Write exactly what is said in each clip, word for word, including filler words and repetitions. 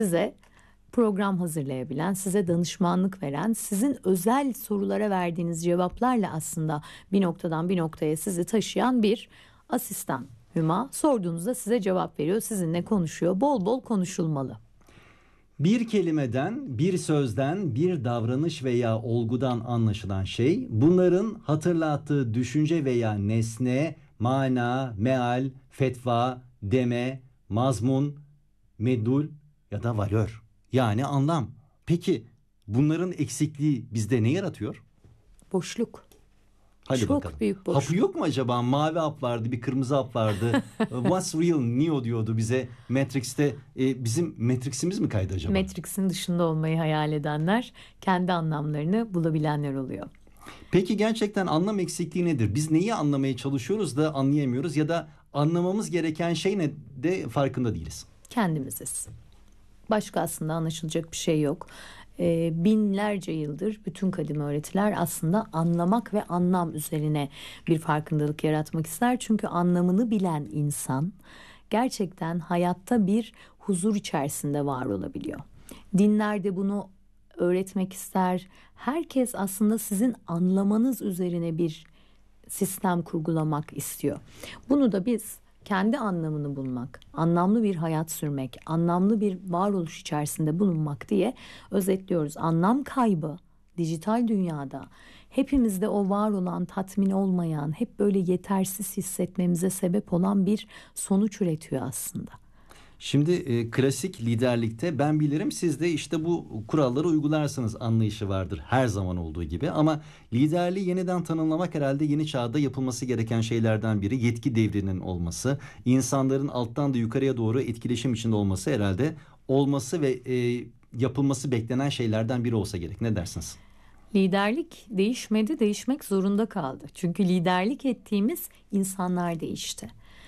size program hazırlayabilen, size danışmanlık veren, sizin özel sorulara verdiğiniz cevaplarla aslında bir noktadan bir noktaya sizi taşıyan bir asistan. Hüma, sorduğunuzda size cevap veriyor, sizinle konuşuyor. Bol bol konuşulmalı. Bir kelimeden, bir sözden, bir davranış veya olgudan anlaşılan şey, bunların hatırlattığı düşünce veya nesne, mana, meal, fetva, deme, mazmun, medul ya da valör. Yani anlam. Peki bunların eksikliği bizde ne yaratıyor? Boşluk. Hadi Çok bakalım. büyük boşluk. Hapı yok mu acaba? Mavi hap vardı, bir kırmızı hap vardı. What's real? Neo diyordu bize Matrix'te. E, bizim Matrix'imiz mi kaydı acaba? Matrix'in dışında olmayı hayal edenler, kendi anlamlarını bulabilenler oluyor. Peki gerçekten anlam eksikliği nedir? Biz neyi anlamaya çalışıyoruz da anlayamıyoruz ya da anlamamız gereken şey ne de farkında değiliz? Kendimiziz. Başka aslında anlaşılacak bir şey yok. Ee, binlerce yıldır bütün kadim öğretiler aslında anlamak ve anlam üzerine bir farkındalık yaratmak ister. Çünkü anlamını bilen insan gerçekten hayatta bir huzur içerisinde var olabiliyor. Dinler de bunu öğretmek ister. Herkes aslında sizin anlamanız üzerine bir sistem kurgulamak istiyor. Bunu da biz kendi anlamını bulmak, anlamlı bir hayat sürmek, anlamlı bir varoluş içerisinde bulunmak diye özetliyoruz. Anlam kaybı dijital dünyada hepimizde o var olan, tatmin olmayan, hep böyle yetersiz hissetmemize sebep olan bir sonuç üretiyor aslında. Şimdi e, klasik liderlikte ben bilirim, siz de işte bu kuralları uygularsınız anlayışı vardır her zaman olduğu gibi. Ama liderliği yeniden tanımlamak herhalde yeni çağda yapılması gereken şeylerden biri. Yetki devrinin olması, insanların alttan da yukarıya doğru etkileşim içinde olması herhalde olması ve e, yapılması beklenen şeylerden biri olsa gerek. Ne dersiniz? Liderlik değişmedi, değişmek zorunda kaldı. Çünkü liderlik ettiğimiz insanlar değişti.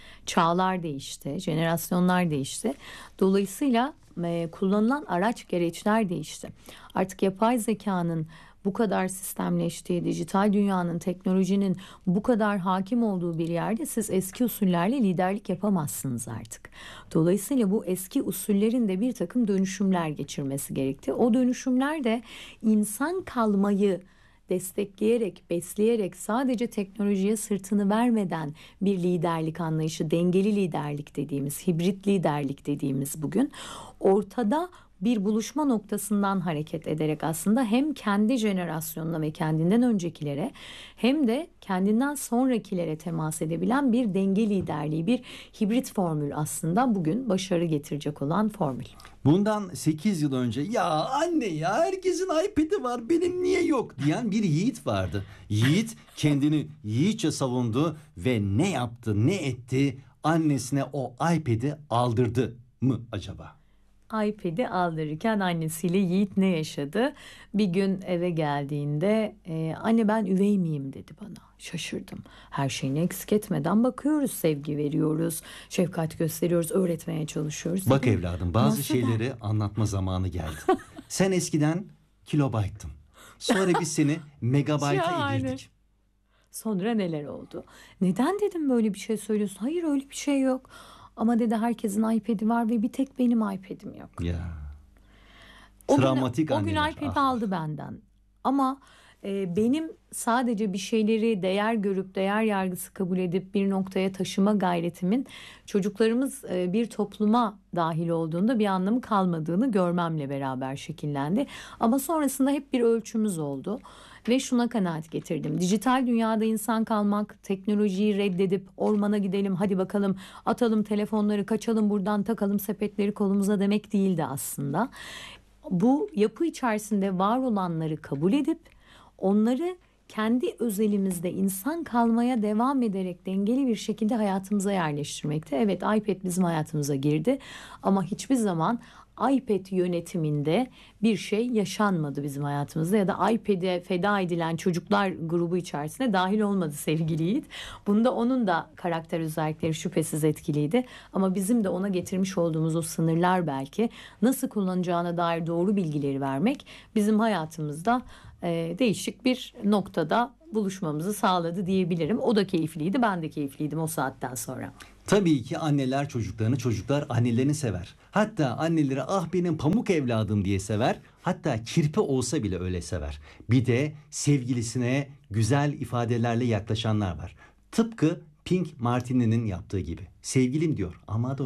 Çağlar değişti, jenerasyonlar değişti. Dolayısıyla e, kullanılan araç gereçler değişti. Artık yapay zekanın bu kadar sistemleştiği, dijital dünyanın, teknolojinin bu kadar hakim olduğu bir yerde siz eski usullerle liderlik yapamazsınız artık. Dolayısıyla bu eski usullerin de bir takım dönüşümler geçirmesi gerekti. O dönüşümler de insan kalmayı destekleyerek, besleyerek, sadece teknolojiye sırtını vermeden bir liderlik anlayışı, dengeli liderlik dediğimiz, hibrit liderlik dediğimiz bugün ortada bir buluşma noktasından hareket ederek aslında hem kendi jenerasyonuna ve kendinden öncekilere hem de kendinden sonrakilere temas edebilen bir denge liderliği, bir hibrit formül aslında bugün başarı getirecek olan formül. Bundan sekiz yıl önce ya anne ya herkesin iPad'i var benim niye yok diyen bir yiğit vardı. Yiğit kendini yiğitçe savundu ve ne yaptı ne etti, annesine o iPad'i aldırdı mı acaba? iPad'i aldırırken annesiyle Yiğit ne yaşadı? Bir gün eve geldiğinde e, anne ben üvey miyim dedi bana. Şaşırdım. Her şeyini eksik etmeden bakıyoruz, sevgi veriyoruz, şefkat gösteriyoruz, öğretmeye çalışıyoruz. Bak Dedim, evladım, bazı nasıl şeyleri ben? anlatma zamanı geldi. Sen eskiden kilobayttın. Sonra biz seni megabayta Şahane. evirdik. Sonra neler oldu? Neden dedim böyle bir şey söylüyorsun? Hayır öyle bir şey yok. Ama dedi herkesin iPad'i var ve bir tek benim iPad'im yok. Ya. O gün, Travmatik o gün anneler. iPad'i Ah. aldı benden. Ama e, benim sadece bir şeyleri değer görüp değer yargısı kabul edip bir noktaya taşıma gayretimin çocuklarımız e, bir topluma dahil olduğunda bir anlamı kalmadığını görmemle beraber şekillendi. Ama sonrasında hep bir ölçümüz oldu. Ve şuna kanaat getirdim. Dijital dünyada insan kalmak, teknolojiyi reddedip ormana gidelim, hadi bakalım atalım telefonları, kaçalım buradan, takalım sepetleri kolumuza demek değildi aslında. Bu yapı içerisinde var olanları kabul edip onları kendi özelimizde insan kalmaya devam ederek dengeli bir şekilde hayatımıza yerleştirmekte. Evet, iPad bizim hayatımıza girdi ama hiçbir zaman iPad yönetiminde bir şey yaşanmadı bizim hayatımızda ya da iPad'e feda edilen çocuklar grubu içerisine dahil olmadı sevgili Yiğit. Bunda onun da karakter özellikleri şüphesiz etkiliydi ama bizim de ona getirmiş olduğumuz o sınırlar, belki nasıl kullanacağına dair doğru bilgileri vermek bizim hayatımızda e, değişik bir noktada buluşmamızı sağladı diyebilirim. O da keyifliydi, ben de keyifliydim o saatten sonra. Tabii ki anneler çocuklarını, çocuklar annelerini sever. Hatta anneleri ah benim pamuk evladım diye sever. Hatta kirpi olsa bile öyle sever. Bir de sevgilisine güzel ifadelerle yaklaşanlar var. Tıpkı Pink Martini'nin yaptığı gibi. Sevgilim diyor ama